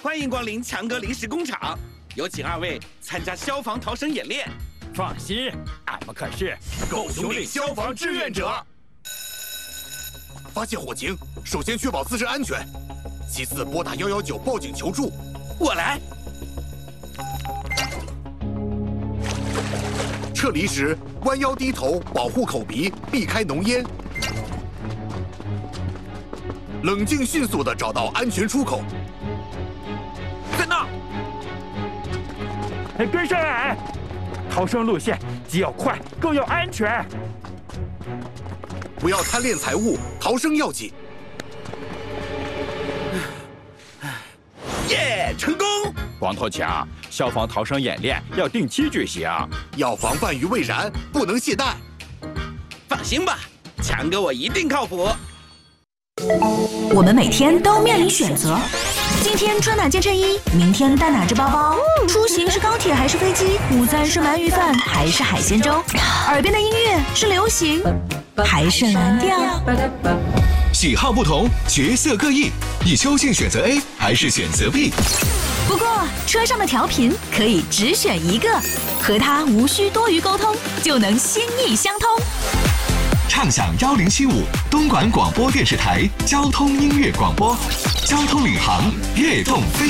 欢迎光临强哥临时工厂，有请2位参加消防逃生演练。 放心，俺们可是狗熊岭消防志愿者。发现火情，首先确保自身安全，其次拨打119报警求助。 我来。 撤离时弯腰低头，保护口鼻，避开浓烟。冷静迅速地找到安全出口。 在那。 跟上来！逃生路线既要快，更要安全。 不要贪恋财物，逃生要紧。 耶，成功！ 光头强，消防逃生演练要定期举行， 要防范于未然，不能懈怠。 放心吧，强哥我一定靠谱。 我们每天都面临选择，今天穿哪件衬衣，明天带哪只包包，出行是高铁还是飞机，午餐是鳗鱼饭还是海鲜粥，耳边的音乐是流行还是蓝调。 喜好不同，角色各异，你究竟选择 A 还是选择 B？ 不过车上的调频可以只选一个，和它无需多余沟通，就能心意相通。 畅享1075东莞广播电视台交通音乐广播，交通领航，跃动飞。